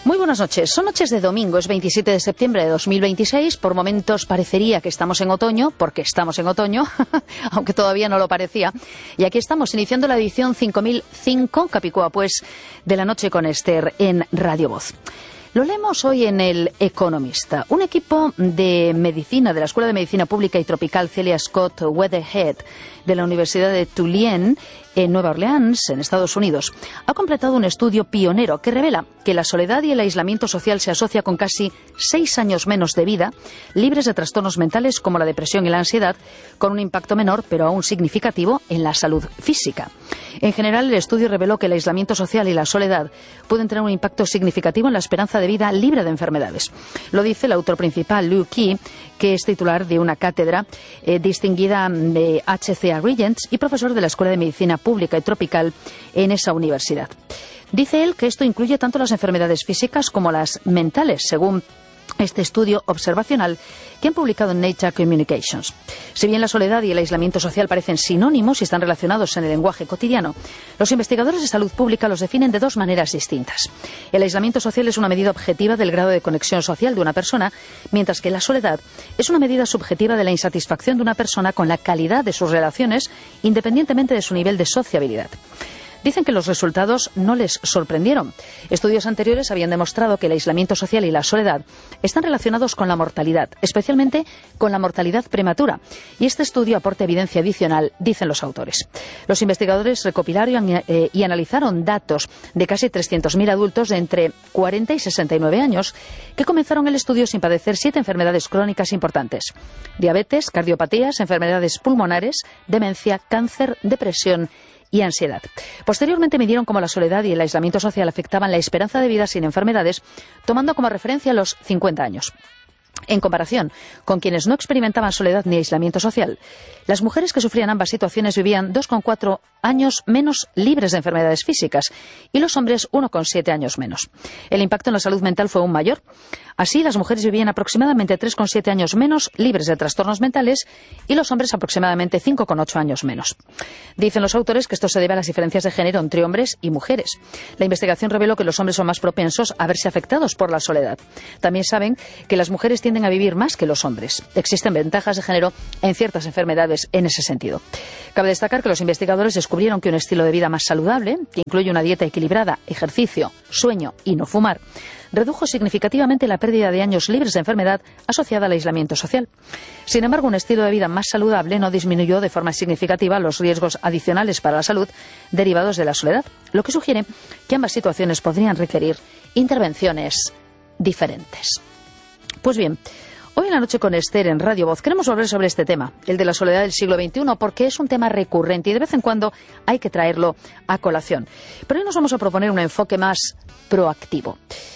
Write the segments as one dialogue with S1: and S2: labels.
S1: Muy buenas noches. Son noches de domingo, es 27 de septiembre de 2026. Por momentos parecería que estamos en otoño, porque estamos en otoño, aunque todavía no lo parecía. Y aquí estamos, iniciando la edición 5005, Capicúa, pues, de la noche con Esther en Radio Voz. Lo leemos hoy en El Economista. Un equipo de medicina, de la Escuela de Medicina Pública y Tropical Celia Scott Weatherhead, de la Universidad de Tulane, en Nueva Orleans, en Estados Unidos, ha completado un estudio pionero que revela que la soledad y el aislamiento social se asocia con casi 6 años menos de vida, libres de trastornos mentales como la depresión y la ansiedad, con un impacto menor, pero aún significativo, en la salud física. En general, el estudio reveló que el aislamiento social y la soledad pueden tener un impacto significativo en la esperanza de vida libre de enfermedades. Lo dice el autor principal, Liu Qi, que es titular de una cátedra distinguida de HCA Regents y profesor de la Escuela de Medicina Pública y Tropical en esa universidad. Dice él que esto incluye tanto las enfermedades físicas como las mentales, según este estudio observacional que han publicado en Nature Communications. Si bien la soledad y el aislamiento social parecen sinónimos y están relacionados en el lenguaje cotidiano, los investigadores de salud pública los definen de dos maneras distintas. El aislamiento social es una medida objetiva del grado de conexión social de una persona, mientras que la soledad es una medida subjetiva de la insatisfacción de una persona con la calidad de sus relaciones, independientemente de su nivel de sociabilidad. Dicen que los resultados no les sorprendieron. Estudios anteriores habían demostrado que el aislamiento social y la soledad están relacionados con la mortalidad, especialmente con la mortalidad prematura. Y este estudio aporta evidencia adicional, dicen los autores. Los investigadores recopilaron y analizaron datos de casi 300.000 adultos de entre 40 y 69 años que comenzaron el estudio sin padecer 7 enfermedades crónicas importantes: diabetes, cardiopatías, enfermedades pulmonares, demencia, cáncer, depresión y ansiedad. Posteriormente midieron cómo la soledad y el aislamiento social afectaban la esperanza de vida sin enfermedades, tomando como referencia los 50 años. En comparación con quienes no experimentaban soledad ni aislamiento social, las mujeres que sufrían ambas situaciones vivían 2,4 años menos libres de enfermedades físicas y los hombres 1,7 años menos. El impacto en la salud mental fue aún mayor. Así, las mujeres vivían aproximadamente 3,7 años menos libres de trastornos mentales y los hombres aproximadamente 5,8 años menos. Dicen los autores que esto se debe a las diferencias de género entre hombres y mujeres. La investigación reveló que los hombres son más propensos a verse afectados por la soledad. También saben que las mujeres tienden a vivir más que los hombres. Existen ventajas de género en ciertas enfermedades en ese sentido. Cabe destacar que los investigadores descubrieron que un estilo de vida más saludable, que incluye una dieta equilibrada, ejercicio, sueño y no fumar, redujo significativamente la pérdida de años libres de enfermedad asociada al aislamiento social. Sin embargo, un estilo de vida más saludable no disminuyó de forma significativa los riesgos adicionales para la salud derivados de la soledad, lo que sugiere que ambas situaciones podrían requerir intervenciones diferentes. Pues bien, hoy en la noche con Esther en Radio Voz queremos volver sobre este tema, el de la soledad del siglo XXI, porque es un tema recurrente y de vez en cuando hay que traerlo a colación. Pero hoy nos vamos a proponer un enfoque más proactivo.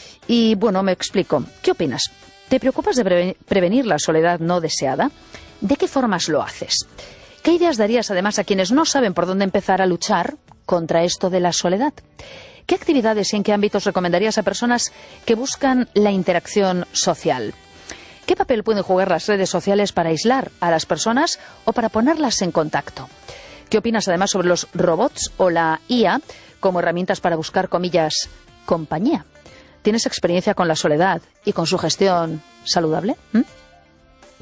S1: Y bueno, me explico. ¿Qué opinas? ¿Te preocupas de prevenir la soledad no deseada? ¿De qué formas lo haces? ¿Qué ideas darías además a quienes no saben por dónde empezar a luchar contra esto de la soledad? ¿Qué actividades y en qué ámbitos recomendarías a personas que buscan la interacción social? ¿Qué papel pueden jugar las redes sociales para aislar a las personas o para ponerlas en contacto? ¿Qué opinas además sobre los robots o la IA como herramientas para buscar, comillas, compañía? ¿Tienes experiencia con la soledad y con su gestión saludable?